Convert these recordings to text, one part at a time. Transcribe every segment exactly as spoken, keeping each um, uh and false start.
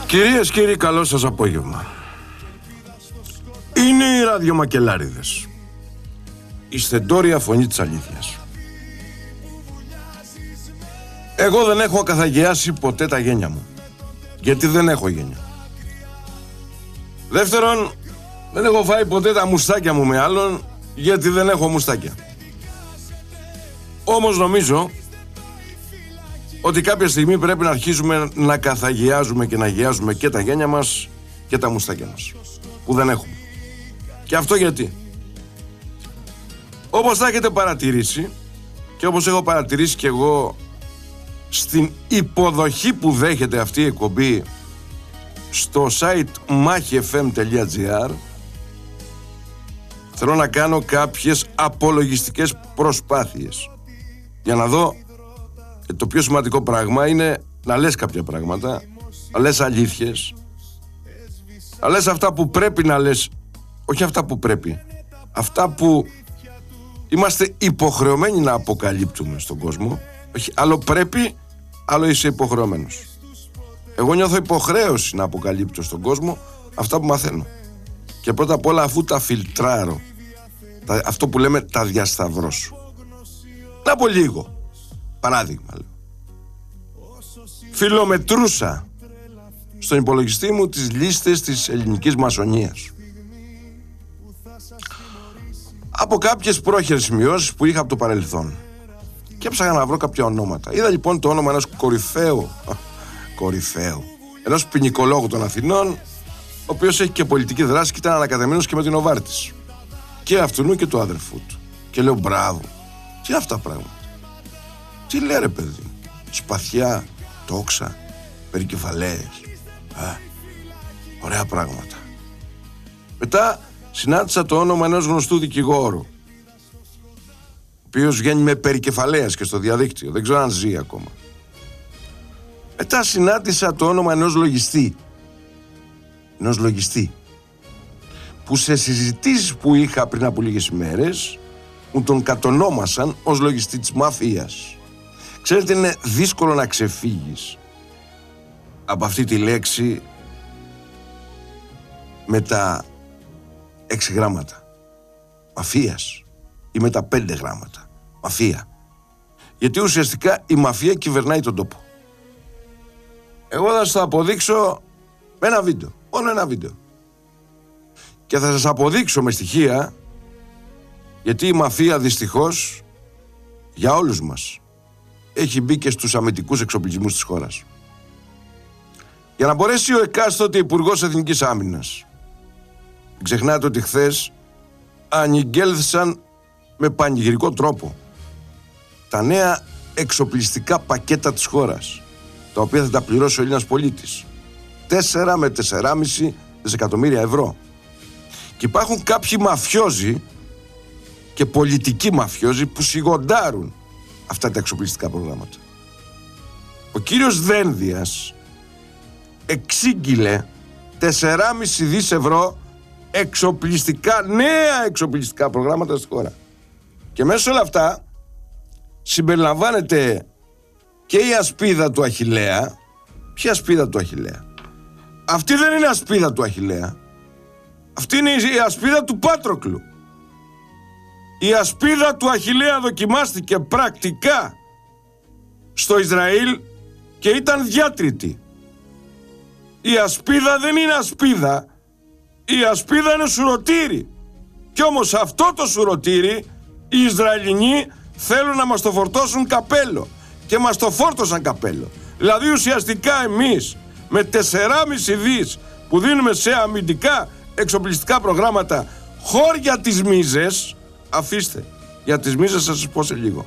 Κυρίες, κύριοι, καλό σας απόγευμα. Είναι οι ραδιομακελάριδες, η στεντόρια φωνή της αλήθειας. Εγώ δεν έχω ακαθαγιάσει ποτέ τα γένια μου, γιατί δεν έχω γένια. Δεύτερον, δεν έχω φάει ποτέ τα μουστάκια μου με άλλον, γιατί δεν έχω μουστάκια. Όμως νομίζω ότι κάποια στιγμή πρέπει να αρχίσουμε να καθαγιάζουμε και να αγιάζουμε και τα γένια μας και τα μουστάκια μας, που δεν έχουμε. Και αυτό γιατί? Όπως θα έχετε παρατηρήσει και όπως έχω παρατηρήσει και εγώ στην υποδοχή που δέχεται αυτή η εκπομπή στο site μάχη εφ εμ τελεία τζι άρ, θέλω να κάνω κάποιες απολογιστικές προσπάθειες για να δω. Το πιο σημαντικό πράγμα είναι να λες κάποια πράγματα, να λες αλήθειες, να λες αυτά που πρέπει να λες, όχι αυτά που πρέπει, αυτά που είμαστε υποχρεωμένοι να αποκαλύπτουμε στον κόσμο. Όχι, άλλο πρέπει, άλλο είσαι υποχρεωμένος. Εγώ νιώθω υποχρέωση να αποκαλύπτω στον κόσμο αυτά που μαθαίνω. Και πρώτα απ' όλα, αφού τα φιλτράρω, τα, αυτό που λέμε τα διασταυρώσω. Να πω λίγο. Παράδειγμα, λέω. Φιλομετρούσα στον υπολογιστή μου τις λίστες της ελληνικής μασονίας από κάποιες πρόχειρες σημειώσεις που είχα από το παρελθόν και έψαχα να βρω κάποια ονόματα. Είδα λοιπόν το όνομα ενός κορυφαίου κορυφαίου ενός ποινικολόγου των Αθηνών, ο οποίος έχει και πολιτική δράση και ήταν ανακατεμένος και με την Οβάρτης και αυτού και του αδερφού του. Και λέω μπράβο, τι είναι αυτά τα πράγματα? Τι λέει ρε παιδί μου? Σπαθιά, τόξα, περικεφαλαίες, Α, ωραία πράγματα. Μετά συνάντησα το όνομα ενός γνωστού δικηγόρου, ο οποίος βγαίνει με περικεφαλαίες και στο διαδίκτυο, δεν ξέρω αν ζει ακόμα. Μετά συνάντησα το όνομα ενός λογιστή, ενός λογιστή, που σε συζητήσεις που είχα πριν από λίγες ημέρες μου τον κατονόμασαν ως λογιστή της μαφίας. Ξέρετε, είναι δύσκολο να ξεφύγεις από αυτή τη λέξη με τα έξι γράμματα μαφίας ή με τα πέντε γράμματα μαφία, γιατί ουσιαστικά η μαφία κυβερνάει τον τόπο. Εγώ θα σας το αποδείξω με ένα βίντεο, μόνο ένα βίντεο, και θα σας αποδείξω με στοιχεία, γιατί η μαφία δυστυχώς για όλους μας έχει μπει και στους αμυντικούς εξοπλισμούς της χώρας. Για να μπορέσει ο εκάστοτε Υπουργός Εθνικής Άμυνας, ξεχνάτε ότι χθες ανηγγέλθησαν με πανηγυρικό τρόπο τα νέα εξοπλιστικά πακέτα της χώρας, τα οποία θα τα πληρώσει ο Έλληνας πολίτης, τέσσερα με τεσσεράμισι δισεκατομμύρια ευρώ. Και υπάρχουν κάποιοι μαφιόζοι και πολιτικοί μαφιόζοι που σιγοντάρουν αυτά τα εξοπλιστικά προγράμματα. Ο κύριος Δένδιας εξήγηλε τεσσεράμισι δις ευρώ εξοπλιστικά, νέα εξοπλιστικά προγράμματα στη χώρα. Και μέσα σε όλα αυτά συμπεριλαμβάνεται και η ασπίδα του Αχιλλέα. Ποια ασπίδα του Αχιλλέα? Αυτή δεν είναι ασπίδα του Αχιλλέα. Αυτή είναι η ασπίδα του Πάτροκλου. Η ασπίδα του Αχιλλέα δοκιμάστηκε πρακτικά στο Ισραήλ και ήταν διάτρητη. Η ασπίδα δεν είναι ασπίδα, η ασπίδα είναι σουρωτήρι. Κι όμως αυτό το σουρωτήρι οι Ισραηλινοί θέλουν να μας το φορτώσουν καπέλο και μας το φόρτωσαν καπέλο. Δηλαδή ουσιαστικά εμείς με τεσσεράμισι δις που δίνουμε σε αμυντικά εξοπλιστικά προγράμματα χώρια τις μίζες, αφήστε, για τις μίζες θα σας πω σε λίγο,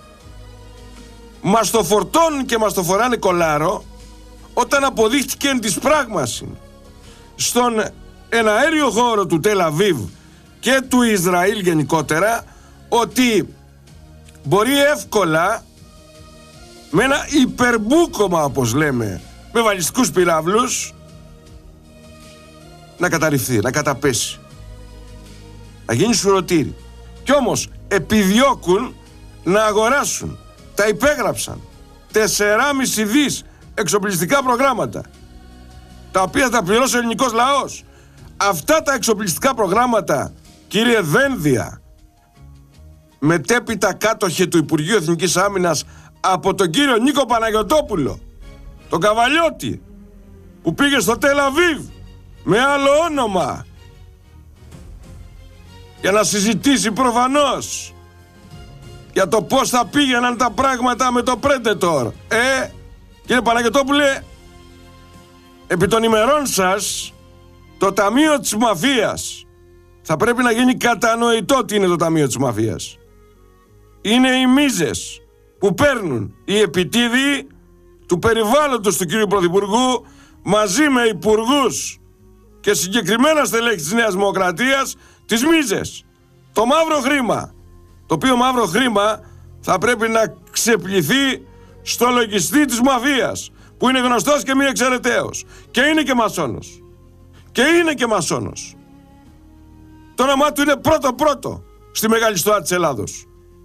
μας το φορτώνουν και μας το φοράνε κολάρο, όταν αποδείχτηκε εν της πράγμαση στον εναέριο χώρο του Τελ Αβίβ και του Ισραήλ γενικότερα ότι μπορεί εύκολα με ένα υπερμπούκωμα, όπως λέμε, με βαλιστικούς πυράβλους να καταρριφθεί, να καταπέσει, να γίνει σουρωτήρι. Κι όμως επιδιώκουν να αγοράσουν, τα υπέγραψαν, τεσσεράμισι δις εξοπλιστικά προγράμματα, τα τα οποία θα πληρώσει ο ελληνικός λαός. Αυτά τα εξοπλιστικά προγράμματα, κύριε Δένδια, μετέπειτα κάτοχε του Υπουργείου Εθνικής Άμυνας από τον κύριο Νίκο Παναγιωτόπουλο, τον Καβαλιώτη, που πήγε στο Τελ Αβίβ με άλλο όνομα για να συζητήσει προφανώς για το πώς θα πήγαιναν τα πράγματα με το Predator. Ε, κύριε Παναγιωτόπουλε, επί των ημερών σας το Ταμείο της Μαφίας θα πρέπει να γίνει κατανοητό τι είναι το Ταμείο της Μαφίας. Είναι οι μίζες που παίρνουν οι επιτίδιοι του περιβάλλοντος του κύριου Πρωθυπουργού μαζί με υπουργούς και συγκεκριμένα στελέχη της Νέας Δημοκρατίας τις μίζες. Το μαύρο χρήμα, το οποίο μαύρο χρήμα θα πρέπει να ξεπληθεί στο λογιστή της μαφίας, που είναι γνωστός και μη εξαιρεταίος και είναι και μασόνος. Και είναι και μασόνος. Το όνομά του είναι πρώτο πρώτο στη μεγάλη ιστορία της Ελλάδος.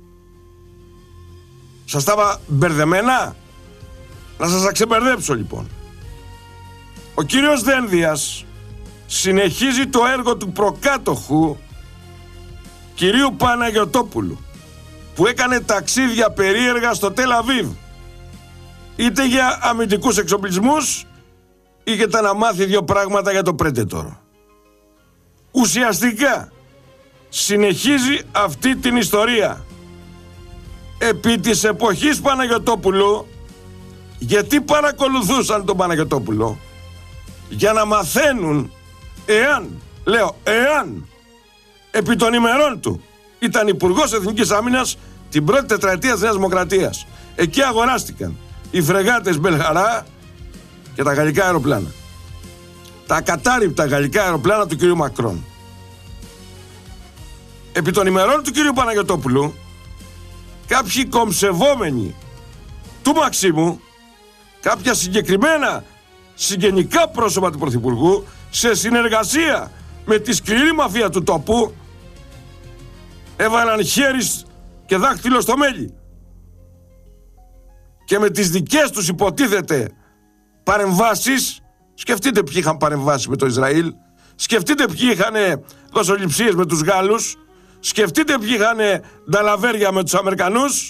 Σας τα είπα μπερδεμένα. Να σας αξεμπερδέψω λοιπόν. Ο κύριος Δένδιας συνεχίζει το έργο του προκάτοχου κυρίου Παναγιωτόπουλου, που έκανε ταξίδια περίεργα στο Τελ Αβίβ, είτε για αμυντικούς εξοπλισμούς είτε να μάθει δύο πράγματα για το Predator. Ουσιαστικά συνεχίζει αυτή την ιστορία. Επί της εποχής Παναγιωτόπουλου, γιατί παρακολουθούσαν τον Παναγιωτόπουλο? Για να μαθαίνουν εάν, λέω εάν, επί των ημερών του ήταν υπουργός Εθνικής Άμυνας την πρώτη τετραετία της Νέας Δημοκρατίας. Εκεί αγοράστηκαν οι φρεγάτες Μπελχαρά και τα γαλλικά αεροπλάνα. Τα ακατάρρυπτα γαλλικά αεροπλάνα του κυρίου Μακρόν. Επί των ημερών του κυρίου Παναγιωτόπουλου, κάποιοι κομψευόμενοι του Μαξίμου, κάποια συγκεκριμένα συγγενικά πρόσωπα του Πρωθυπουργού, σε συνεργασία με τη σκληρή μαφία του τόπου, έβαλαν χέρι και δάχτυλο στο μέλι. Και με τις δικές τους υποτίθεται παρεμβάσεις, σκεφτείτε ποιοι είχαν παρεμβάσει με το Ισραήλ, σκεφτείτε ποιοι είχαν δοσοληψίες με τους Γάλλους, σκεφτείτε ποιοι είχαν νταλαβέρια με τους Αμερικανούς.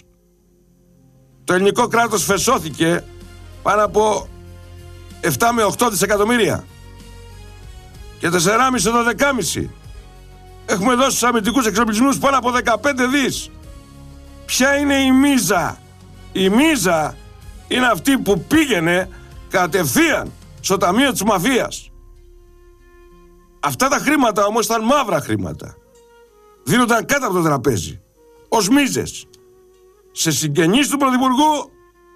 Το ελληνικό κράτος φεσώθηκε πάνω από επτά με οκτώ δισεκατομμύρια και τέσσερα κόμμα πέντε με δώδεκα κόμμα πέντε. Έχουμε δώσει στους αμυντικούς εξοπλισμούς πάνω από δεκαπέντε δις. Ποια είναι η μίζα? Η μίζα είναι αυτή που πήγαινε κατευθείαν στο Ταμείο της Μαφίας. Αυτά τα χρήματα όμως ήταν μαύρα χρήματα. Δίνονταν κάτω από το τραπέζι ως μίζες σε συγγενείς του Πρωθυπουργού,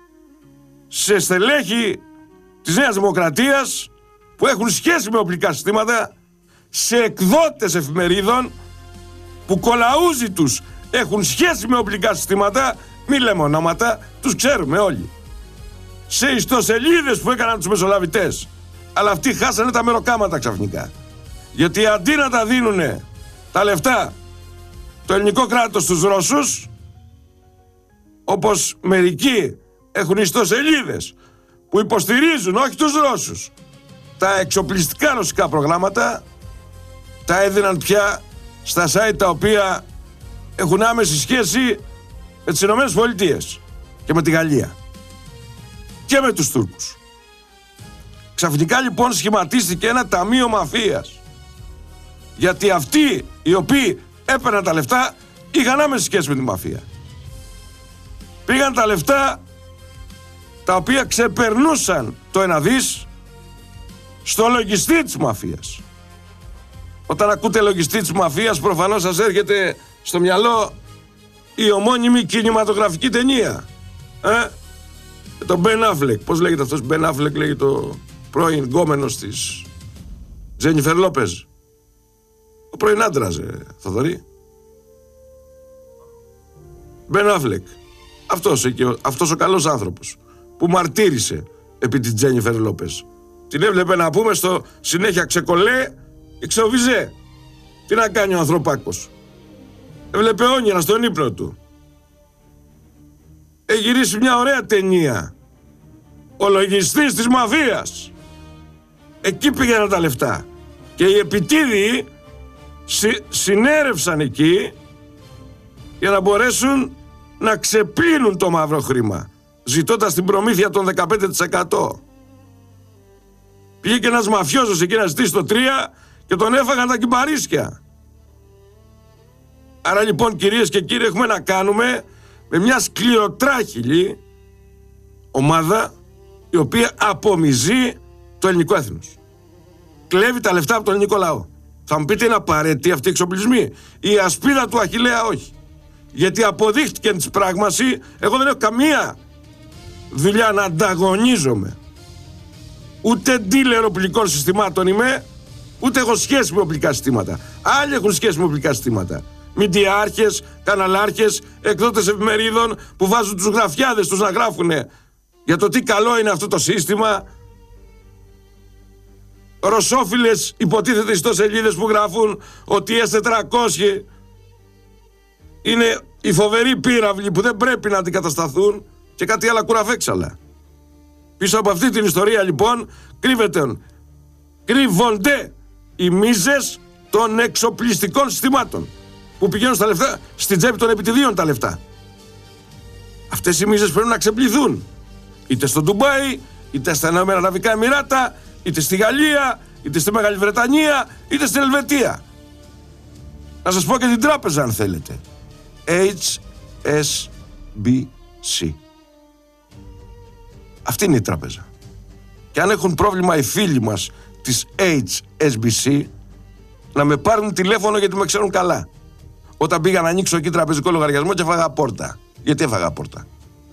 σε στελέχη της Νέας Δημοκρατίας που έχουν σχέση με οπλικά συστήματα, σε εκδότες εφημερίδων που κολαούζοι τους έχουν σχέση με οπλικά συστήματα, μη λέμε ονόματα, τους ξέρουμε όλοι, σε ιστοσελίδες που έκαναν τους μεσολαβητές. Αλλά αυτοί χάσανε τα μεροκάματα ξαφνικά, γιατί αντί να τα δίνουνε τα λεφτά το ελληνικό κράτος στους Ρώσους, όπως μερικοί έχουν ιστοσελίδες που υποστηρίζουν όχι τους Ρώσους, τα εξοπλιστικά ρωσικά προγράμματα, τα έδιναν πια στα site τα οποία έχουν άμεση σχέση με τις Ηνωμένες Πολιτείες και με τη Γαλλία και με τους Τούρκους. Ξαφνικά λοιπόν σχηματίστηκε ένα ταμείο μαφίας, γιατί αυτοί οι οποίοι έπαιρναν τα λεφτά είχαν άμεση σχέση με τη μαφία. Πήγαν τα λεφτά τα οποία ξεπερνούσαν το ένα δις στο λογιστή της μαφίας. Όταν ακούτε λογιστή της μαφίας, προφανώς σας έρχεται στο μυαλό η ομώνυμη κινηματογραφική ταινία. Ε? Το Ben Affleck. Πώς λέγεται αυτός? Ben Affleck λέγεται το πρώην γκόμενος της Τζένιφερ Λόπεζ. Ο πρώην άντρας, ε, Θοδωρή. Ben Affleck. Αυτός, αυτός ο καλός άνθρωπος που μαρτύρησε επί της Τζένιφερ Λόπεζ. Την έβλεπε, να πούμε, στο συνέχεια ξεκολέ και ξεοβιζέ. Τι να κάνει ο ανθρωπάκος? Έβλεπε όνειρα στον ύπνο του. Έχει γυρίσει μια ωραία ταινία. Ο λογιστής της μαφίας. εκεί πήγαιναν τα λεφτά. Και οι επιτίδιοι συ, συνέρευσαν εκεί για να μπορέσουν να ξεπλύνουν το μαύρο χρήμα, ζητώντας την προμήθεια των δεκαπέντε τοις εκατό. Πήγε και ένας μαφιόζος εκεί να ζητήσει το τρία και τον έφαγαν τα κυμπαρίσκια. Άρα λοιπόν, κυρίες και κύριοι, έχουμε να κάνουμε με μια σκληροτράχηλη ομάδα η οποία απομυζεί το ελληνικό έθνος. Κλέβει τα λεφτά από τον ελληνικό λαό. Θα μου πείτε, είναι απαραίτητοι αυτοί οι εξοπλισμοί? Η ασπίδα του Αχιλλέα όχι. Γιατί αποδείχτηκε της πράγμαση, εγώ δεν έχω καμία δουλειά να ανταγωνίζομαι. Ούτε ντύλερ οπλικών συστημάτων είμαι, ούτε έχω σχέση με οπλικά συστήματα. Άλλοι έχουν σχέση με οπλικά συστήματα. Μηντιάρχες, καναλάρχες, εκδότες εφημερίδων που βάζουν τους γραφιάδες τους να γράφουν για το τι καλό είναι αυτό το σύστημα. Ρωσόφιλες υποτίθεται ιστοσελίδες που γράφουν ότι η ες τετρακόσια είναι οι φοβεροί πύραυλοι που δεν πρέπει να αντικατασταθούν και κάτι άλλα κουραφέξαλα. Πίσω από αυτή την ιστορία λοιπόν κρύβεται, κρύβονται οι μίζες των εξοπλιστικών συστημάτων που πηγαίνουν στα λεφτά, στην τσέπη των επιτιδίων τα λεφτά. Αυτές οι μίζες πρέπει να ξεπληθούν. Είτε στο Ντουμπάι, είτε στα Ηνωμένα Αραβικά Εμιράτα, είτε στη Γαλλία, είτε στη Μεγάλη Βρετανία, είτε στην Ελβετία. Να σας πω και την τράπεζα αν θέλετε. έιτς ες μπι σι. Αυτή είναι η τράπεζα. Και αν έχουν πρόβλημα οι φίλοι μας της έιτς ες μπι σι, να με πάρουν τηλέφωνο γιατί με ξέρουν καλά. Όταν πήγα να ανοίξω εκεί τραπεζικό λογαριασμό και έφαγα πόρτα. Γιατί έφαγα πόρτα?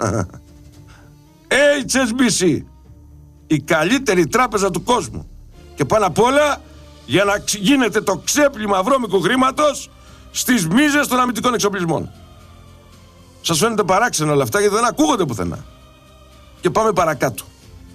έιτς ες μπι σι. Η καλύτερη τράπεζα του κόσμου. Και πάνω απ' όλα για να γίνεται το ξέπλυμα βρώμικου χρήματος στις μίζες των αμυντικών εξοπλισμών. Σας φαίνεται παράξενο όλα αυτά γιατί δεν ακούγονται πουθενά. Και πάμε παρακάτω.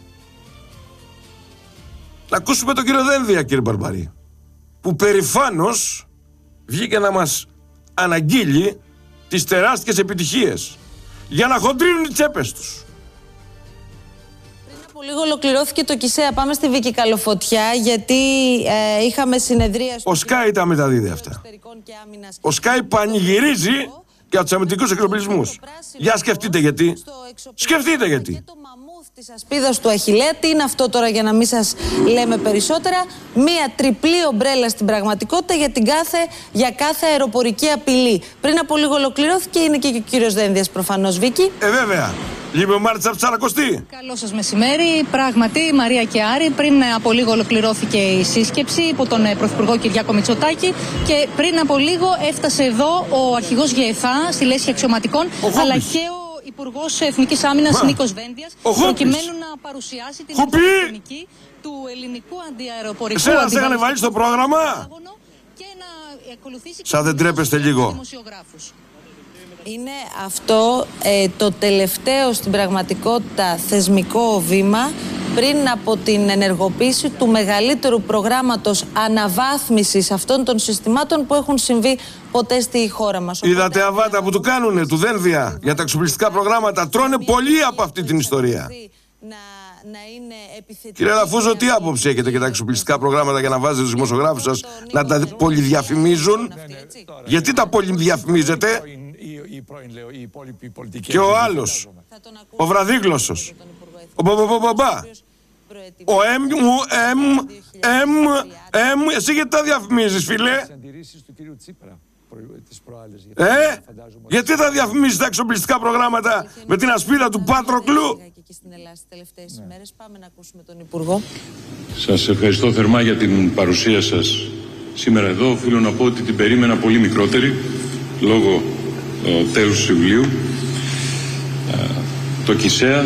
Να ακούσουμε τον κύριο Δένδια, κύριε Μπαρμπαρή, που περηφάνως βγήκε να μας αναγγείλει τις τεράστιες επιτυχίες για να χοντρίνουν οι τσέπες τους. Πριν από λίγο ολοκληρώθηκε το ΚΙΣΕΑ. Πάμε στη Βίκη Καλοφωτιά, γιατί ε, είχαμε συνεδρία... Ο Σκάι τα μεταδίδει αυτά. Ο Σκάι πανηγυρίζει για τους αμυντικούς εξοπλισμούς. Για σκεφτείτε γιατί. Σκεφτείτε γιατί. Και το μαμούθ της ασπίδας του Αχιλλέα. Τι είναι αυτό τώρα, για να μην σας λέμε περισσότερα? Μία τριπλή ομπρέλα στην πραγματικότητα για, την κάθε, για κάθε αεροπορική απειλή. Πριν από λίγο ολοκληρώθηκε, είναι και ο κύριος Δένδιας προφανώς, Βίκη. Ε, βέβαια. Λίγο Μάρτσα Ψαρακοστή. Καλό σας μεσημέρι. Πράγματι, Μαρία και Άρη, πριν από λίγο ολοκληρώθηκε η σύσκεψη υπό τον Πρωθυπουργό Κυριάκο Μητσοτάκη και πριν από λίγο έφτασε εδώ ο αρχηγός ΓΕΘΑ στη λέσχη αξιωματικών, αλλά και ο Υπουργός Εθνικής Άμυνας Νίκος Δένδιας, προκειμένου να παρουσιάσει την αρχιτεκτονική του ελληνικού αντιαεροπορικού αντιβαλιστικού. Εσένα σε είχαν βάλει στο πρόγραμμα. Και να ακολουθήσει. Σαν δεν τρέπεστε λίγο? Είναι αυτό ε, το τελευταίο στην πραγματικότητα θεσμικό βήμα πριν από την ενεργοποίηση του μεγαλύτερου προγράμματος αναβάθμισης αυτών των συστημάτων που έχουν συμβεί ποτέ στη χώρα μας. Είδατε αβάτα που του κάνουνε, του Δένδια, για τα εξοπλιστικά προγράμματα. Τρώνε πολύ από αυτή την ιστορία. Να, να είναι επιθετική. Κύριε Λαφούζο, τι άποψη έχετε για τα εξοπλιστικά προγράμματα για να βάζετε τους δημοσιογράφους σας να τα πολυδιαφημίζουν? Γιατί τα πολυδιαφημίζετε? Και ο άλλος, ο βραδίγλωσσος, ο Μπαμπαμπαμπα, ο Εμ, Εμ, Εμ, Εμ, εσύ γιατί τα διαφημίζεις, φίλε? Ε, γιατί τα διαφημίζεις τα εξοπλιστικά προγράμματα με την ασπίδα του Πάτροκλου? Σας ευχαριστώ θερμά για την παρουσία σας σήμερα εδώ. Οφείλω να πω ότι την περίμενα πολύ μικρότερη λόγω ε, τέλους του Ιουλίου. Ε, το ΚΙΣΕΑ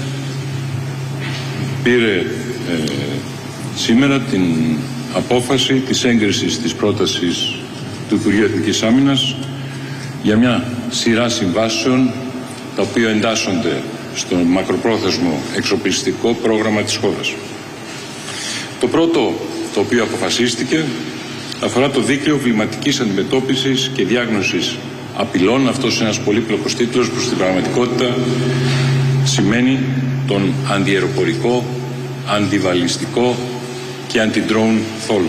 πήρε ε, σήμερα την απόφαση της έγκρισης της πρότασης του Υπουργείου Εθνικής Άμυνας για μια σειρά συμβάσεων τα οποία εντάσσονται στο μακροπρόθεσμο εξοπλιστικό πρόγραμμα της χώρας. Το πρώτο το οποίο αποφασίστηκε αφορά το δίκτυο κλιματικής αντιμετώπισης και διάγνωσης απειλών. Αυτός είναι ένας πολύπλοκος τίτλος που στην πραγματικότητα σημαίνει τον αντιαεροπορικό, αντιβαλιστικό και αντι-drone θόλο.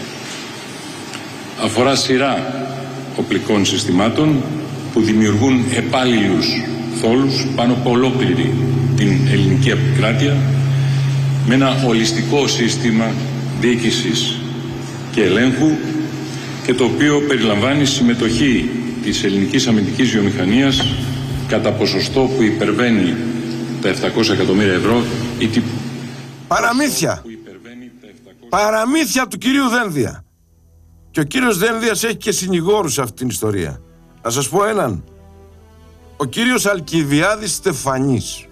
Αφορά σειρά οπλικών συστημάτων που δημιουργούν επάλληλους θόλους πάνω από ολόκληρη την ελληνική επικράτεια με ένα ολιστικό σύστημα διοίκησης και ελέγχου και το οποίο περιλαμβάνει συμμετοχή της ελληνικής αμυντικής βιομηχανίας κατά ποσοστό που υπερβαίνει τα επτακόσια εκατομμύρια ευρώ ή τι... Παραμύθια. Που υπερβαίνει τα επτακόσια... Παραμύθια του κυρίου Δένδια. Και ο κύριος Δένδιας έχει και συνηγόρους σε αυτήν την ιστορία. Να σας πω έναν. Ο κύριος Αλκιβιάδης Στεφανής.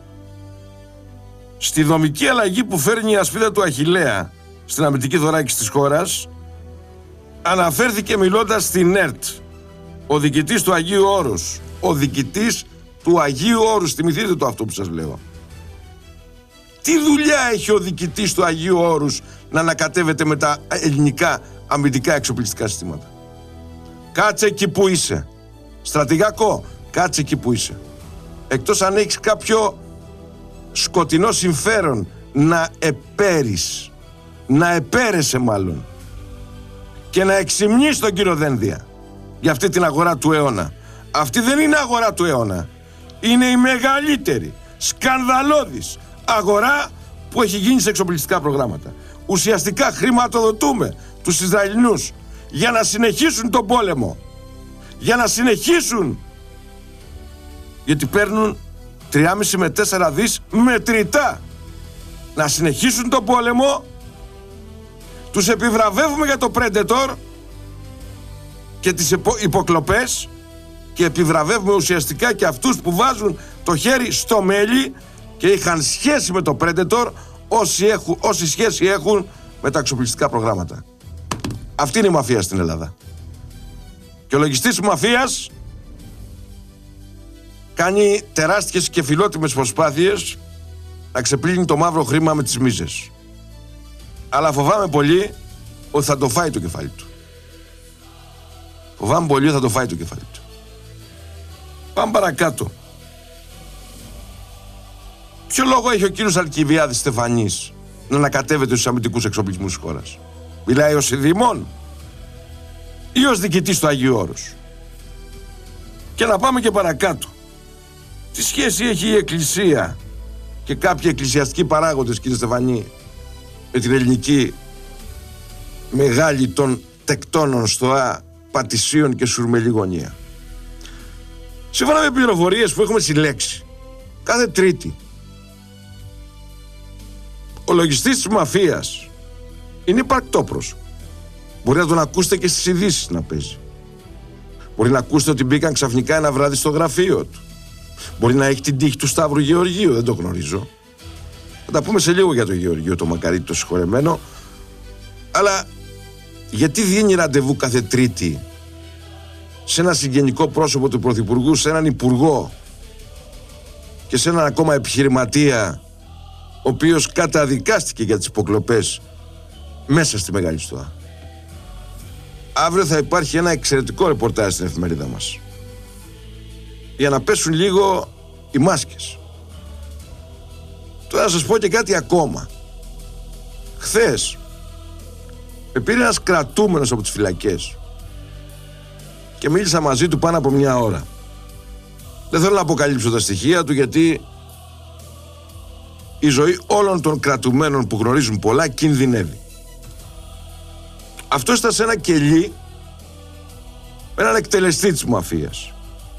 Στη δομική αλλαγή που φέρνει η ασπίδα του Αχιλλέα στην αμυντική θωράκιση της χώρας, αναφέρθηκε μιλώντας στην ΕΡΤ ο διοικητής του Αγίου Όρους. Ο διοικητής του Αγίου Όρους. Θυμηθείτε το αυτό που σας λέω. Τι δουλειά έχει ο διοικητής του Αγίου Όρους να ανακατεύεται με τα ελληνικά αμυντικά εξοπλιστικά συστήματα? Κάτσε εκεί που είσαι. Στρατηγάκο, κάτσε εκεί που είσαι. Εκτός αν έχεις κάποιο σκοτεινό συμφέρον να επέρεις, να επέρεσαι μάλλον, και να εξυμνείς τον κύριο Δένδια για αυτή την αγορά του αιώνα. Αυτή δεν είναι αγορά του αιώνα. Είναι η μεγαλύτερη σκανδαλώδης αγορά που έχει γίνει σε εξοπλιστικά προγράμματα. Ουσιαστικά χρηματοδοτούμε τους Ισραηλινούς για να συνεχίσουν τον πόλεμο. Για να συνεχίσουν. Γιατί παίρνουν τρία και μισό με τέσσερα δις μετρητά. Να συνεχίσουν τον πόλεμο. Τους επιβραβεύουμε για το Predator και τις υποκλοπές και επιβραβεύουμε ουσιαστικά και αυτούς που βάζουν το χέρι στο μέλι και είχαν σχέση με το Predator, όσοι, έχουν, όσοι σχέση έχουν με τα εξοπλιστικά προγράμματα. Αυτή είναι η μαφία στην Ελλάδα. Και ο λογιστής της μαφίας κάνει τεράστιες και φιλότιμες προσπάθειες να ξεπλύνει το μαύρο χρήμα με τις μίζες. Αλλά φοβάμαι πολύ ότι θα το φάει το κεφάλι του. Φοβάμαι πολύ ότι θα το φάει το κεφάλι του. Πάμε παρακάτω. Ποιο λόγο έχει ο κύριος Αλκιβιάδης Στεφανής να ανακατεύεται στους αμυντικούς εξοπλισμούς της χώρας? Μιλάει ως ειδήμων ή ως διοικητής του Αγίου Όρους? Και να πάμε και παρακάτω. Τι σχέση έχει η Εκκλησία και κάποιοι εκκλησιαστικοί παράγοντες, κύριε Στεφανή, με την ελληνική μεγάλη των τεκτώνων στοά, Πατησίων και Σουρμελή γωνία? Σύμφωνα με πληροφορίες που έχουμε συλλέξει, κάθε Τρίτη ο λογιστής της μαφίας είναι υπαρκτό πρόσωπο. Μπορεί να τον ακούσετε και στις ειδήσεις να παίζει. Μπορεί να ακούσετε ότι μπήκαν ξαφνικά ένα βράδυ στο γραφείο του. Μπορεί να έχει την τύχη του Σταύρου Γεωργίου, δεν το γνωρίζω. Θα τα πούμε σε λίγο για το Γεωργίο, το μακαρίτη το συγχωρεμένο. Αλλά γιατί δίνει ραντεβού κάθε Τρίτη σε ένα συγγενικό πρόσωπο του Πρωθυπουργού, σε έναν υπουργό και σε έναν ακόμα επιχειρηματία, ο οποίος καταδικάστηκε για τις υποκλοπές μέσα στη Μεγάλη Στοά? Αύριο θα υπάρχει ένα εξαιρετικό ρεπορτάζ στην εφημερίδα μας για να πέσουν λίγο οι μάσκες. Τώρα να σας πω και κάτι ακόμα. Χθες με πήρε ένας κρατούμενος από τις φυλακές και μίλησα μαζί του πάνω από μια ώρα. Δεν θέλω να αποκαλύψω τα στοιχεία του, γιατί η ζωή όλων των κρατουμένων που γνωρίζουν πολλά κινδυνεύει. Αυτό ήταν σε ένα κελί με έναν εκτελεστή της μαφίας.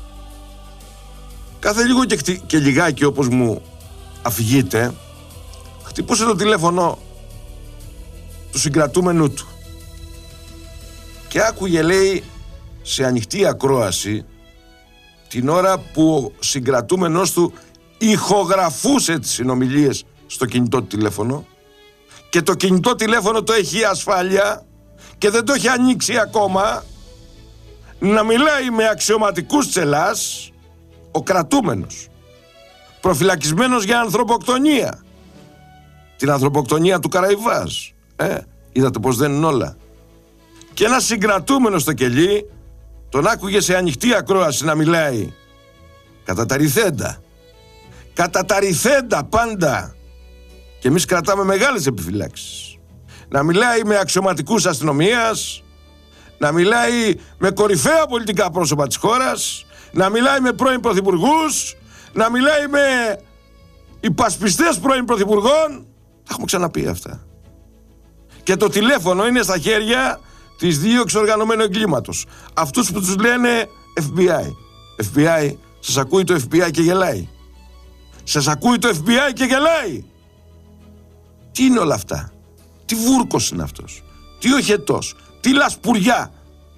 Κάθε λίγο και, και λιγάκι, όπως μου αφηγείται, χτυπούσε το τηλέφωνο του συγκρατούμενου του και άκουγε, λέει, σε ανοιχτή ακρόαση την ώρα που ο συγκρατούμενος του ηχογραφούσε τις συνομιλίες στο κινητό του τηλέφωνο, και το κινητό τηλέφωνο το έχει η ασφάλεια και δεν το έχει ανοίξει ακόμα, να μιλάει με αξιωματικούς τσελάς ο κρατούμενος, προφυλακισμένος για ανθρωποκτονία, την ανθρωποκτονία του Καραϊβάζ. Ε, είδατε πως δεν είναι όλα. Και ένας συγκρατούμενος στο κελί τον άκουγε σε ανοιχτή ακρόαση να μιλάει κατά τα ρηθέντα. Κατά τα ρηθέντα πάντα. Και εμείς κρατάμε μεγάλες επιφυλάξεις. να μιλάει με αξιωματικούς αστυνομίας, να μιλάει με κορυφαία πολιτικά πρόσωπα της χώρας, να μιλάει με πρώην πρωθυπουργούς, να μιλάει με υπασπιστές πρώην πρωθυπουργών. Τα έχουμε ξαναπεί αυτά. Και το τηλέφωνο είναι στα χέρια της δίωξης οργανωμένου εγκλήματος. Αυτούς που τους λένε εφ μπι άι. εφ μπι άι, σας ακούει το εφ μπι άι και γελάει. Σας ακούει το εφ μπι άι και γελάει. Τι είναι όλα αυτά? Τι βούρκος είναι αυτός? Τι οχετός? Τι λασπουριά?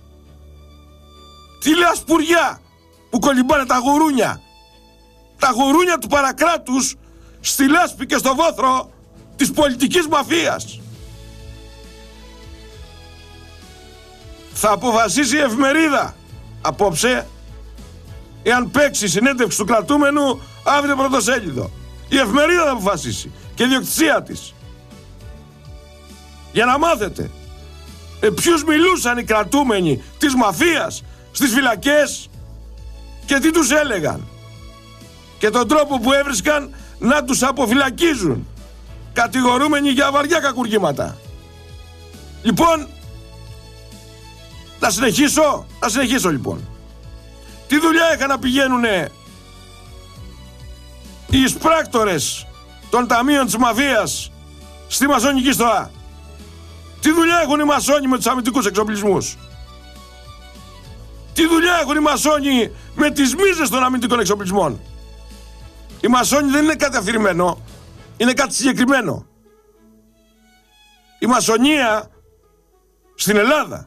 Τι λασπουριά που κολυμπάνε τα γουρούνια? Τα γουρούνια του παρακράτους στη λάσπη και στο βόθρο της πολιτικής μαφίας. Θα αποφασίσει η εφημερίδα απόψε εάν παίξει συνέντευξη του κρατούμενου αύριο πρωτοσέλιδο. Η εφημερίδα θα αποφασίσει και η ιδιοκτησία της. Για να μάθετε ε, ποιους μιλούσαν οι κρατούμενοι της μαφίας στις φυλακές και τι τους έλεγαν και τον τρόπο που έβρισκαν να τους αποφυλακίζουν κατηγορούμενοι για βαριά κακουργήματα. Λοιπόν, να συνεχίσω, να συνεχίσω λοιπόν. Τι δουλειά είχαν να πηγαίνουνε οι εισπράκτορες των ταμείων της μαφίας στη μασονική στοά? Τι δουλειά έχουν οι μασόνοι με τους αμυντικούς εξοπλισμούς? Τι δουλειά έχουν οι μασόνοι με τις μίζες των αμυντικών εξοπλισμών? Οι μασόνοι δεν είναι κάτι αφηρημένο, είναι κάτι συγκεκριμένο. Η μασονία στην Ελλάδα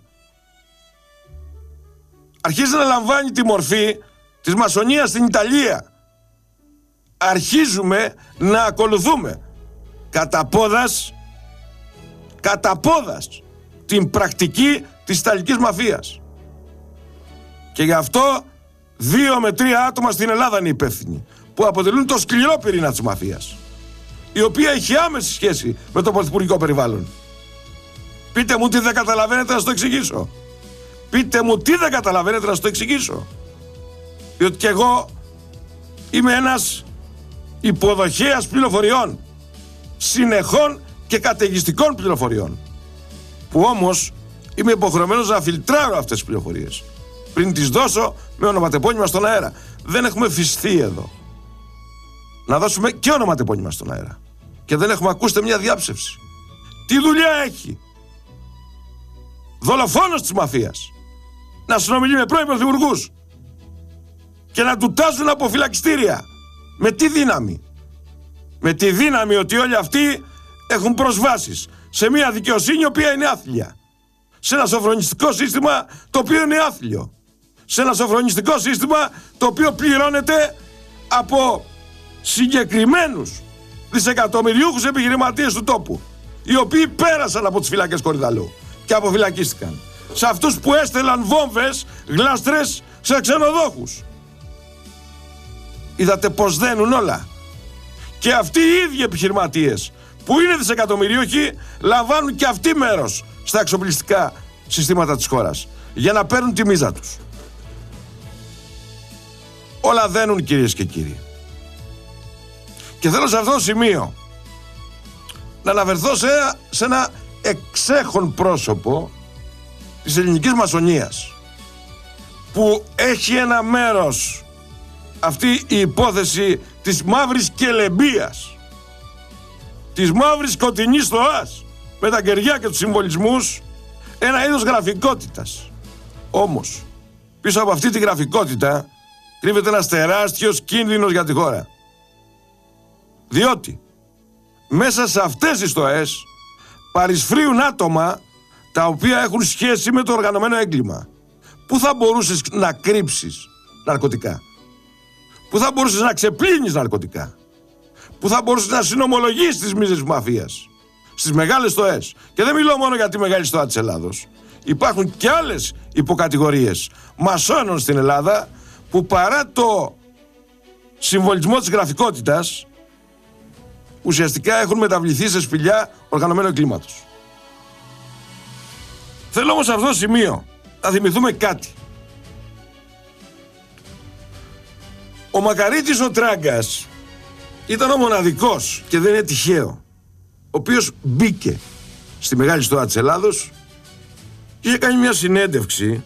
αρχίζει να λαμβάνει τη μορφή της μασονίας στην Ιταλία. Αρχίζουμε να ακολουθούμε κατά πόδας, κατά πόδας την πρακτική της Ιταλικής μαφίας. Και γι' αυτό δύο με τρία άτομα στην Ελλάδα είναι υπεύθυνοι, που αποτελούν το σκληρό πυρήνα της μαφίας, η οποία έχει άμεση σχέση με το πρωθυπουργικό περιβάλλον. Πείτε μου τι δεν καταλαβαίνετε να σας το εξηγήσω. Πείτε μου τι δεν καταλαβαίνετε να σας το εξηγήσω. Διότι και εγώ είμαι ένας υποδοχέας πληροφοριών, συνεχών και καταιγιστικών πληροφοριών, που όμως είμαι υποχρεωμένος να φιλτράρω αυτές τις πληροφορίες πριν τις δώσω με ονοματεπώνυμα στον αέρα. Δεν έχουμε φυστεί εδώ να δώσουμε και ονοματεπώνυμα στον αέρα και δεν έχουμε ακούσει μια διάψευση. Τι δουλειά έχει δολοφόνος της μαφίας να συνομιλεί με πρώην πρωθυπουργούς και να του τάζουν από φυλακιστήρια? Με τι δύναμη? Με τη δύναμη ότι όλοι αυτοί έχουν προσβάσεις σε μια δικαιοσύνη η οποία είναι άθλια, σε ένα σοφρονιστικό σύστημα το οποίο είναι άθλιο, σε ένα σοφρονιστικό σύστημα το οποίο πληρώνεται από συγκεκριμένους δισεκατομμυριούχους επιχειρηματίες του τόπου, οι οποίοι πέρασαν από τις φυλακές Κορυδαλλού και αποφυλακίστηκαν. Σε αυτούς που έστελαν βόμβες, γλάστρες σε ξενοδόχους. Είδατε πως δένουν όλα. Και αυτοί οι ίδιοι επιχειρηματίες που είναι δισεκατομμυριούχοι λαμβάνουν και αυτοί μέρος στα εξοπλιστικά συστήματα της χώρας για να παίρνουν τη μίζα τους. Όλα δένουν, κυρίες και κύριοι. Και θέλω σε αυτό το σημείο να αναφερθώ σε, σε ένα εξέχον πρόσωπο της ελληνικής μασονίας, που έχει ένα μέρος αυτή η υπόθεση της μαύρης κελεμπίας, της μαύρης σκοτεινής στοάς με τα κεριά και τους συμβολισμούς, ένα είδος γραφικότητας. Όμως πίσω από αυτή τη γραφικότητα κρύβεται ένας τεράστιος κίνδυνος για τη χώρα, διότι μέσα σε αυτές τις στοές παρισφρίουν άτομα τα οποία έχουν σχέση με το οργανωμένο έγκλημα. Πού θα μπορούσες να κρύψεις ναρκωτικά? Πού θα μπορούσες να ξεπλύνεις ναρκωτικά? Πού θα μπορούσες να συνομολογήσεις τις μίζες της μαφίας? Στις μεγάλες στοές. Και δεν μιλώ μόνο για τη μεγάλη στοά της Ελλάδος. Υπάρχουν και άλλες υποκατηγορίες μασόνων στην Ελλάδα που παρά το συμβολισμό της γραφικότητας ουσιαστικά έχουν μεταβληθεί σε σπηλιά οργανωμένου εγκλήματος. Θέλω όμως σε αυτό το σημείο να θυμηθούμε κάτι. Ο Μακαρίτης ο Τράγκας ήταν ο μοναδικός, και δεν είναι τυχαίο, ο οποίος μπήκε στη Μεγάλη Στοά της Ελλάδος και είχε κάνει μια συνέντευξη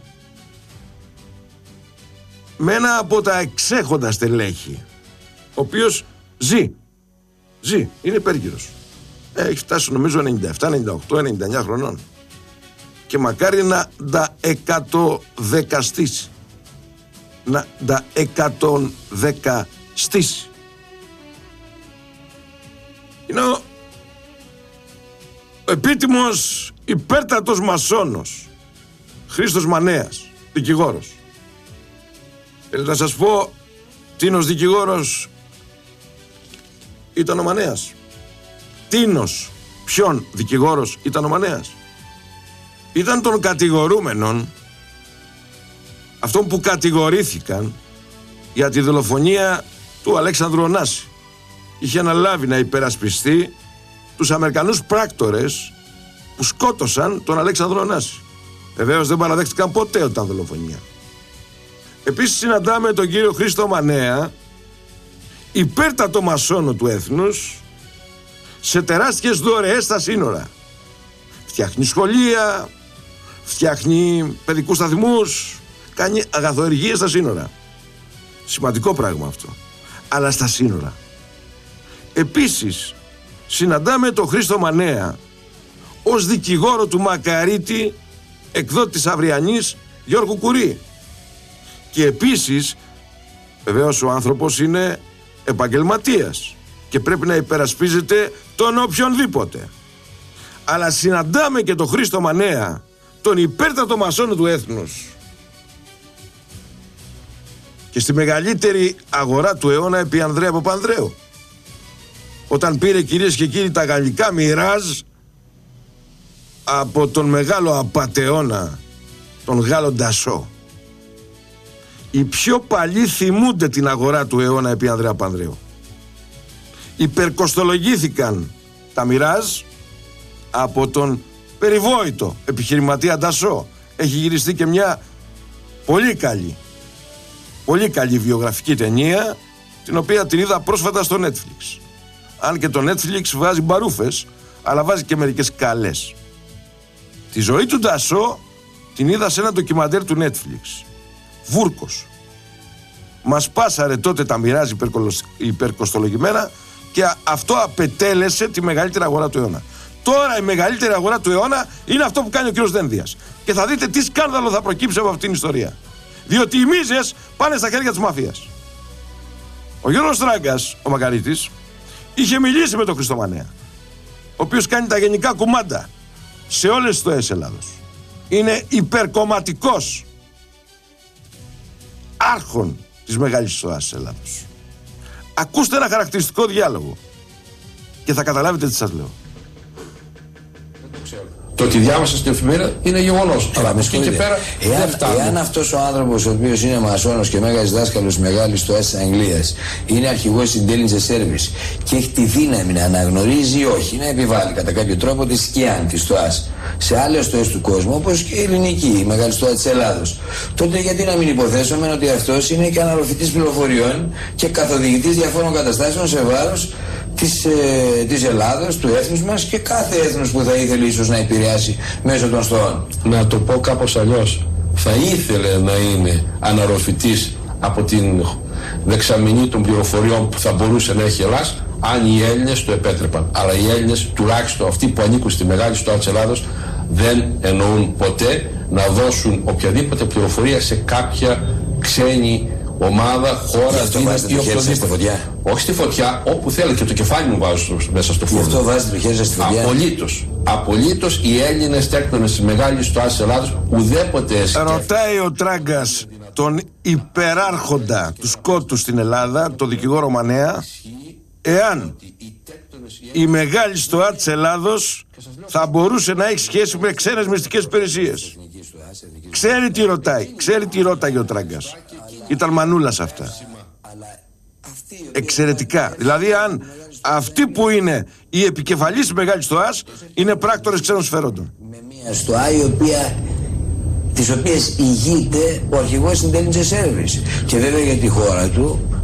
με ένα από τα εξέχοντα στελέχη, ο οποίος ζει, ζει, είναι υπέργυρος. Έχει φτάσει νομίζω ενενήντα επτά, ενενήντα οκτώ, ενενήντα εννιά χρονών και μακάρι να τα εκατοδεκαστήσει, να τα εκατοδεκαστήσει. Είναι ο επίτιμος υπέρτατος μασόνος Χρήστος Μανέας, δικηγόρος. Θέλω να σας πω, τίνος δικηγόρος ήταν ο Μανέας. Τίνος ποιον δικηγόρος ήταν ο Μανέας? Ήταν των κατηγορούμενων, αυτών που κατηγορήθηκαν για τη δολοφονία του Αλέξανδρου Ωνάση. Είχε αναλάβει να υπερασπιστεί τους Αμερικανούς πράκτορες που σκότωσαν τον Αλέξανδρο Ωνάση. Βεβαίως δεν παραδέχτηκαν ποτέ ότι ήταν δολοφονία. Επίσης συναντάμε τον κύριο Χρήστο Μανέα, υπέρτατο μασόνο του έθνους, σε τεράστιες δωρεές στα σύνορα. Φτιάχνει σχολεία, φτιάχνει παιδικούς σταθμούς, κάνει αγαθοεργίες στα σύνορα. Σημαντικό πράγμα αυτό. Αλλά στα σύνορα. Επίσης συναντάμε τον Χρήστο Μανέα ως δικηγόρο του Μακαρίτη, εκδότη της Αυριανής Γιώργου Κουρί. Και επίσης βεβαίως ο άνθρωπος είναι επαγγελματίας και πρέπει να υπερασπίζεται τον οποιονδήποτε. Αλλά συναντάμε και τον Χρήστο Μανέα, τον υπέρτατο μασόνο του έθνους, και στη μεγαλύτερη αγορά του αιώνα επί Ανδρέα Παπανδρέου, όταν πήρε, κυρίες και κύριοι, τα γαλλικά Μιράζ από τον μεγάλο απατεώνα, τον Γάλλο Ντασό. Οι πιο παλιοί θυμούνται την αγορά του αιώνα επί Ανδρέα Παπανδρέου. Υπερκοστολογήθηκαν τα Μιράζ από τον περιβόητο επιχειρηματία Ντασό. Έχει γυριστεί και μια πολύ καλή, πολύ καλή βιογραφική ταινία, την οποία την είδα πρόσφατα στο Netflix. Αν και το Netflix βάζει μπαρούφες, αλλά βάζει και μερικές καλές. Τη ζωή του Ντασό την είδα σε ένα ντοκιμαντέρ του Netflix. Βούρκος. Μας πάσαρε τότε τα Μιράζ υπερκοστολογημένα και αυτό απετέλεσε τη μεγαλύτερη αγορά του αιώνα. Τώρα η μεγαλύτερη αγορά του αιώνα είναι αυτό που κάνει ο κύριος Δένδιας. Και θα δείτε τι σκάνδαλο θα προκύψει από αυτήν την ιστορία. Διότι οι μίζες πάνε στα χέρια της μαφίας. Ο Γιώργος Τράγκας, ο Μακαρίτης, είχε μιλήσει με τον Χρήστο Μανέα, ο οποίος κάνει τα γενικά κουμάντα σε όλες τις στοές Ελλάδος. Είναι υπερκομματικός άρχον της μεγάλης στοάς της Ελλάδος. Ακούστε ένα χαρακτηριστικό διάλογο και θα καταλάβετε τι σας λέω. Το ότι διάβασα στην εφημερίδα είναι γεγονός. Αλλά από εκεί και πέρα εάν, δεν φτάνει. Εάν αυτός ο άνθρωπος, ο οποίος είναι μασόνος και μέγας δάσκαλος μεγάλης στοάς της Αγγλίας, είναι αρχηγός της Intelligence Service και έχει τη δύναμη να αναγνωρίζει ή όχι, να επιβάλλει κατά κάποιο τρόπο τη σκιάν της στοάς σε άλλες στοές του κόσμου, όπως και η ελληνική, η μεγάλη στοά της Ελλάδος, τότε γιατί να μην υποθέσουμε ότι αυτός είναι και αναρροφητής πληροφοριών και καθοδηγητής διαφόρων καταστάσεων σε βάρος της, ε, της Ελλάδος, του έθνους μας και κάθε έθνος που θα ήθελε ίσως να επηρεάσει μέσω των στοών. Να το πω κάπως αλλιώς. Θα ήθελε να είναι αναρροφητής από την δεξαμενή των πληροφοριών που θα μπορούσε να έχει η Ελλάς, αν οι Έλληνες το επέτρεπαν. Αλλά οι Έλληνες, τουλάχιστον αυτοί που ανήκουν στη μεγάλη στοά της Ελλάδος, δεν εννοούν ποτέ να δώσουν οποιαδήποτε πληροφορία σε κάποια ξένη ομάδα, χώρα, δύναμη ή οποιοδήποτε. Όχι στη φωτιά, όπου θέλει, και το κεφάλι μου βάζω μέσα στο φούρνο. Γι' αυτό βάζετε το χέρι σας στη φωτιά. Απολύτως. Απολύτως οι Έλληνες τέκτονες της μεγάλης στοάς της Ελλάδος ουδέποτε σκέφτηκαν. Ρωτάει ο Τράγκας τον υπεράρχοντα του σκότου στην Ελλάδα, τον δικηγόρο Μανέα, εάν η μεγάλη στοά της Ελλάδος θα μπορούσε να έχει σχέση με ξένες μυστικές υπηρεσίες. Ξέρει τι ρωτάει, ξέρει τι ρώταγε ο Τράγκας. Ήταν μανούλας αυτά. Εξαιρετικά. Δηλαδή αν αυτοί που είναι οι επικεφαλής της μεγάλης στοάς είναι πράκτορες ξένων συμφερόντων. Με μια στοά η οποία, της οποίας ηγείται ο αρχηγός Intelligence Service. Και βέβαια για τη χώρα του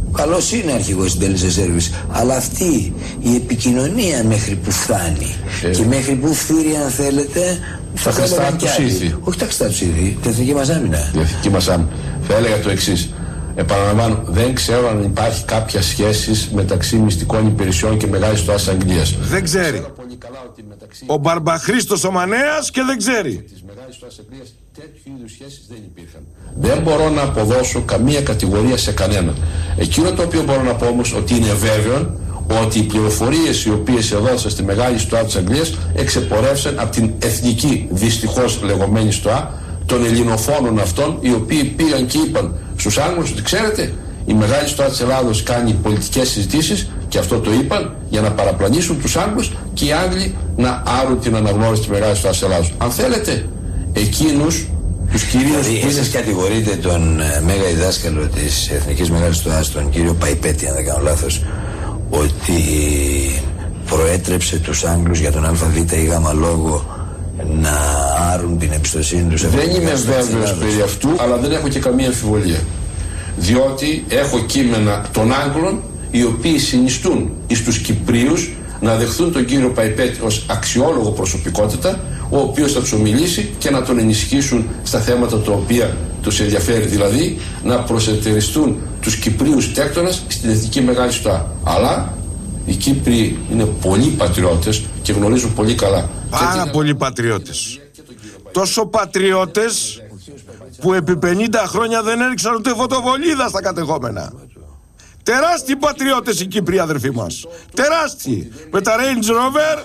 Καλώς είναι αρχηγός intelligence service, αλλά αυτή η επικοινωνία μέχρι που φτάνει ε, και μέχρι που φτύρει, αν θέλετε, θα χρηστά τους ήθη. Όχι τα χρηστά τους ήθη, την εθνική μας άμυνα. Την εθνική μας άμυνα. Θα έλεγα το εξής. Επαναλαμβάνω, δεν ξέρω αν υπάρχει κάποια σχέση μεταξύ μυστικών υπηρεσιών και μεγάλης τοάς Αγγλίας. Δεν ξέρει. Ο Μπαρμπαχρήστος ο Μανέας και δεν ξέρει. Της μεγάλης τοάς Αγγλίας τέτοιου είδους σχέσεις δεν υπήρχαν. Δεν μπορώ να αποδώσω καμία κατηγορία σε κανένα. Εκείνο το οποίο μπορώ να πω όμως ότι είναι βέβαιο ότι οι πληροφορίες οι οποίες εδόθησαν στη μεγάλη στοά της Αγγλίας εξεπορεύσαν από την εθνική δυστυχώς λεγόμενη στοά των ελληνοφώνων αυτών, οι οποίοι πήγαν και είπαν στους Άγγλους ότι ξέρετε, η μεγάλη στοά της Ελλάδος κάνει πολιτικές συζητήσεις, και αυτό το είπαν για να παραπλανήσουν τους Άγγλους και οι Άγγλοι να άρουν την αναγνώριση της μεγάλης στοάς της Ελλάδος. Αν θέλετε, εκείνους τους κυρίους... Δηλαδή, εσείς κατηγορείτε τον ε, μέγα διδάσκαλο της Εθνικής Μεγάλης Στοάς, τον κύριο Παϊπέτη, αν δεν κάνω λάθος, ότι προέτρεψε τους Άγγλους για τον ΑΒ ή Γ λόγο να άρουν την εμπιστοσύνη τους. Δεν είμαι βέβαιος περί αυτού, αλλά δεν έχω και καμία αμφιβολία. Διότι έχω κείμενα των Άγγλων, οι οποίοι συνιστούν εις τους Κυπρίους να δεχθούν τον κύριο Παϊπέτη ως αξιόλογο προσωπικότητα, ο οποίος θα τους ομιλήσει και να τον ενισχύσουν στα θέματα τα οποία τους ενδιαφέρει, δηλαδή να προσετεριστούν τους Κυπρίους τέκτονας στην εθνική μεγάλη στοά. Αλλά οι Κύπριοι είναι πολλοί πατριώτες και γνωρίζουν πολύ καλά. Πάρα την... πολλοί πατριώτες. Τόσο πατριώτες που επί πενήντα χρόνια δεν έριξαν ούτε φωτοβολίδα στα κατεχόμενα. Τεράστιοι πατριώτες οι Κύπροι, αδερφοί μας. Τεράστιοι. Με τα Range Rover,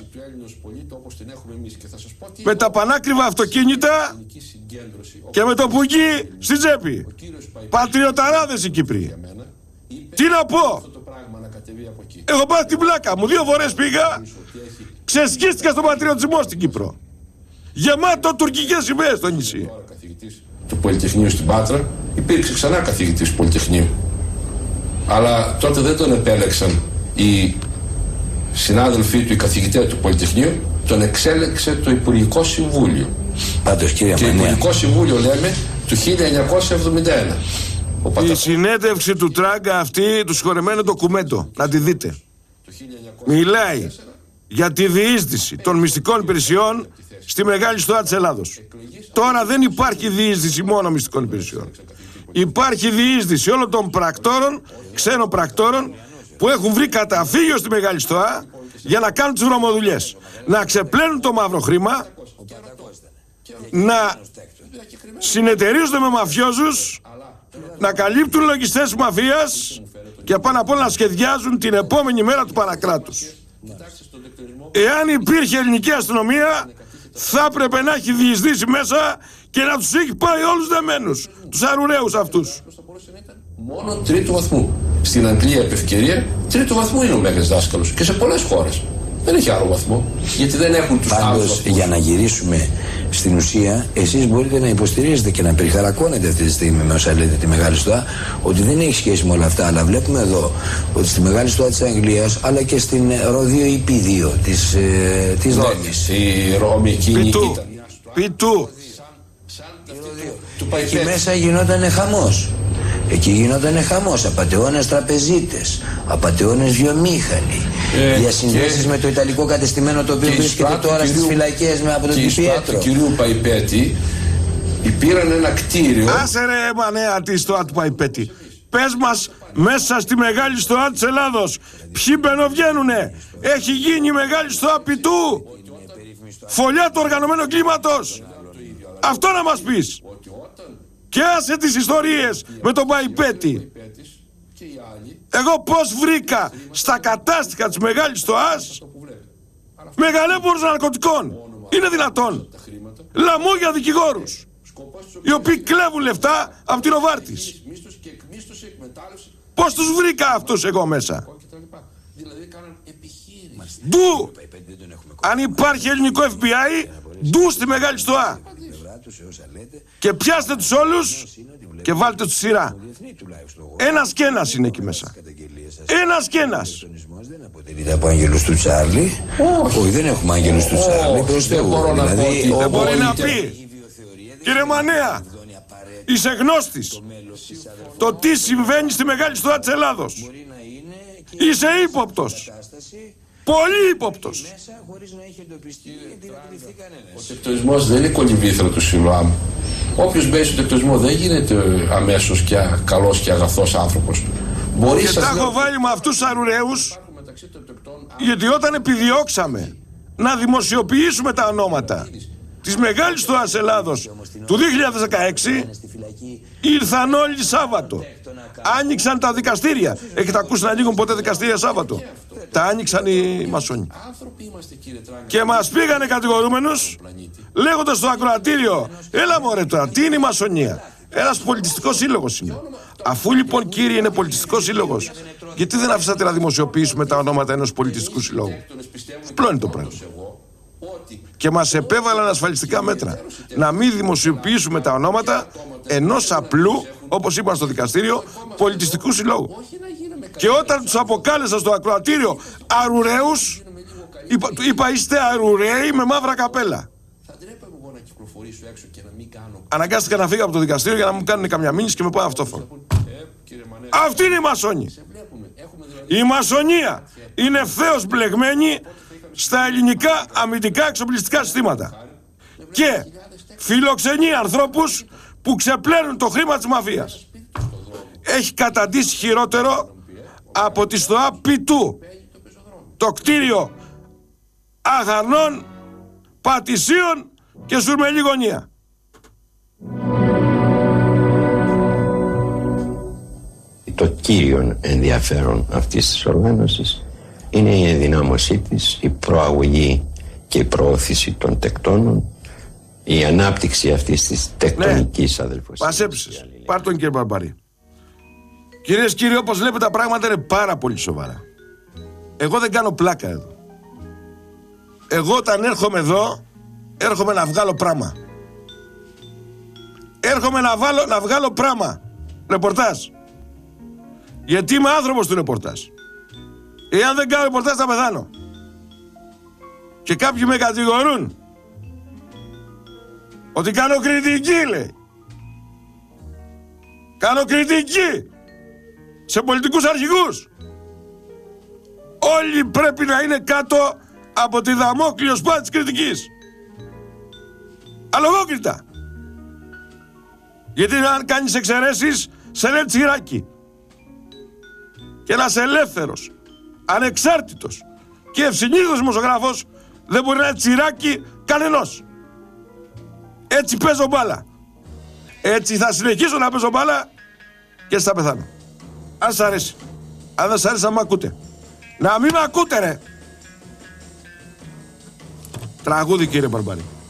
με τα πανάκριβα αυτοκίνητα και με το πουγγί στην τσέπη. Πατριωταράδες οι Κύπροι. Τι να πω. Έχω πάει την πλάκα μου. Δύο φορές πήγα. Ξεσκίστηκα στον πατριωτισμό στην Κύπρο. Γεμάτο τουρκικές σημαίες στο νησί. Του Πολυτεχνείου στην Πάτρα υπήρξε ξανά καθηγητής του Πολυτεχνείου. Αλλά τότε δεν τον επέλεξαν οι συνάδελφοί του, οι καθηγητές του Πολυτεχνείου, τον εξέλεξε το Υπουργικό Συμβούλιο. Πάντως, κύριε και Μανέα, Υπουργικό Συμβούλιο λέμε του χίλια εννιακόσια εβδομήντα ένα. Η πατα... συνέντευξη του Τράγκα αυτή, του συγχωρεμένου ντοκουμέντο, να τη δείτε. Μιλάει για τη διείσδυση των μυστικών υπηρεσιών στη μεγάλη στοά της Ελλάδος. Τώρα δεν υπάρχει διείσδυση μόνο μυστικών υπηρεσιών. Υπάρχει διείσδυση όλων των πρακτόρων, ξένων πρακτόρων, που έχουν βρει καταφύγιο στη μεγάλη στοά για να κάνουν τις βρωμοδουλειές. Να ξεπλένουν το μαύρο χρήμα, να συνεταιρίζονται με μαφιόζους, να καλύπτουν λογιστές της μαφίας και πάνω απ' όλα να σχεδιάζουν την επόμενη μέρα του παρακράτους. Εάν υπήρχε ελληνική αστυνομία, θα έπρεπε να έχει διεισδύσει μέσα και να τους έχει πάει όλους δεμένους, τους αρουραίους αυτούς. Μόνο τρίτου βαθμού. Στην Αγγλία, επ' ευκαιρία, τρίτου βαθμού είναι ο μέγας δάσκαλος και σε πολλές χώρες. Δεν έχει άλλο βαθμό. Γιατί δεν έχουν τους άλλους βαθμούς. Πάντως, για να γυρίσουμε στην ουσία, εσείς μπορείτε να υποστηρίζετε και να περιχαρακώνετε αυτή τη στιγμή με όσα λέτε τη μεγάλη στοά, ότι δεν έχει σχέση με όλα αυτά. Αλλά βλέπουμε εδώ ότι στη μεγάλη στοά της Αγγλίας, αλλά και στην Ρόδιο ή Πι δύο της, ε, της ναι, Ρώμης. Η Ρώμη εκείνη ήταν. Πιτού. Εκεί μέσα γινόταν χαμός. Εκεί γινόταν χαμός. Απατεώνες τραπεζίτες, απατεώνες βιομήχανοι, ε, διασυνδέσεις και... με το ιταλικό κατεστημένο, το οποίο βρίσκεται τώρα στις φυλακές με από τον Πιέτρο. Του κυρίου Παϊπέτη πήραν ένα κτίριο. Άσε ρε Μανέα τη στοά του Παϊπέτη. Πες μας, μέσα στη μεγάλη στοά της Ελλάδος ποιοι μπαινοβγαίνουνε? Έχει γίνει η μεγάλη στοά Πιτού, φωλιά του οργανωμένου κλίματος. Αυτό να μας πεις. Και άσε τις ιστορίες με τον Παϊπέτη. Εγώ πώς βρήκα στα κατάστιχα της μεγάλης στοάς μεγαλέμπορους ναρκωτικών? Είναι δυνατόν? Λαμόγια δικηγόρους, οι οποίοι κλέβουν λεφτά από την Οβάρτης. Πώς τους βρήκα αυτούς εγώ μέσα? Ντου! Αν υπάρχει ελληνικό εφ μπι άι, ντου στη μεγάλη στοά. Και πιάστε τους όλους και βάλτε τους σειρά. Ένας και ένας είναι εκεί μέσα. Ένας και ένας. Δεν αποτελείται από άγγελους του Τσάρλι. Όχι, δεν έχουμε άγγελους του Τσάρλι. Δεν μπορεί να πει. Κύριε Μανέα, Είσαι γνώστης. Το τι συμβαίνει στη μεγάλη στοά της Ελλάδος. Είσαι ύποπτος. Πολύ ύποπτος. Ο τεκτονισμός δεν είναι κολυμβήθρα του Σιλουάμ. Όποιος μπαίνει στο τεκτονισμό δεν γίνεται αμέσως και καλός και αγαθός άνθρωπος. Μπορεί και τα έχω βάλει με αυτούς τους αρουραίους, γιατί όταν επιδιώξαμε να δημοσιοποιήσουμε τα ονόματα της μεγάλης στοάς Ελλάδος του δύο χιλιάδες δεκαέξι, ήρθαν όλοι Σάββατο. Άνοιξαν τα δικαστήρια. Έχετε ακούσει να ανοίγουν ποτέ δικαστήρια Σάββατο? Τα άνοιξαν οι μασόνοι. Και μας πήγανε κατηγορούμενους λέγοντας στο ακροατήριο, έλα μωρέ τώρα, τι είναι η μασονία? Ένας πολιτιστικός σύλλογος είναι. Αφού λοιπόν κύριε είναι πολιτιστικός σύλλογος, γιατί δεν αφήσατε να δημοσιοποιήσουμε τα ονόματα ενός πολιτιστικού συλλόγου? Απλό είναι το πράγμα. Και μας επέβαλαν ασφαλιστικά μέτρα να μην δημοσιοποιήσουμε τα ονόματα ενός απλού, όπως είπαν στο δικαστήριο, πολιτιστικού συλλόγου. Και όταν τους αποκάλεσα στο ακροατήριο αρουραίους, είπα, είπα είστε αρουραίοι με μαύρα καπέλα. Αναγκάστηκα να φύγω από το δικαστήριο για να μου κάνουν καμιά μήνυση και με πάνε αυτόφορο. Αυτή είναι η μασόνη. Η μασονία είναι ευθέως μπλεγμένη στα ελληνικά αμυντικά εξοπλιστικά συστήματα και φιλοξενεί ανθρώπους που ξεπλένουν το χρήμα της μαφίας. Έχει καταντήσει χειρότερο από τη στοά Πιτού, το κτίριο αγαρνών, πατησίων και σουρμελή γωνία. Το κύριο ενδιαφέρον αυτής της οργάνωσης είναι η ενδυνάμωσή της, η προαγωγή και η προώθηση των τεκτώνων, η ανάπτυξη αυτής της τεκτονικής ναι. αδελφοσύνης. Πασέψεις. Πάρ' τον κύριε Μπαρμπαρή. Κυρίες και κύριοι, όπως βλέπετε τα πράγματα είναι πάρα πολύ σοβαρά. Εγώ δεν κάνω πλάκα εδώ. Εγώ όταν έρχομαι εδώ, έρχομαι να βγάλω πράμα. Έρχομαι να, βάλω, να βγάλω πράμα. Ρεπορτάζ. Γιατί είμαι άνθρωπος του ρεπορτάζ. Εάν δεν κάνω ρεπορτάζ θα πεθάνω. Και κάποιοι με κατηγορούν ότι κάνω κριτική, λέει. Κάνω κριτική σε πολιτικούς αρχηγούς. Όλοι πρέπει να είναι κάτω από τη δαμόκλειο σπάθη της κριτικής. Αλογόκριτα. Γιατί αν κάνεις εξαιρέσεις, σε λέει τσιράκι. Και ένας ελεύθερος, ανεξάρτητος και ευσυνείδητος δημοσιογράφος δεν μπορεί να είναι τσιράκι κανενός. Έτσι παίζω μπάλα. Έτσι θα συνεχίσω να παίζω μπάλα και θα πεθάνω. Αν σ' αρέσει. Αν δεν σ' αρέσει να μ' ακούτε. Να μην μ' ακούτε ρε. Τραγούδι κύριε Μπαρμπαρή.